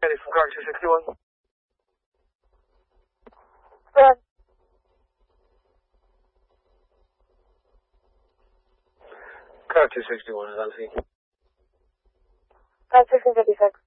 Andy from Car 261. Red. Car 261 is on scene. Car 656.